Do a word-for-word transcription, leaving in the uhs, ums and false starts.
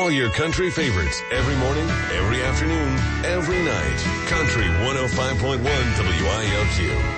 All your country favorites every morning, every afternoon, every night. Country one oh five point one W I L Q.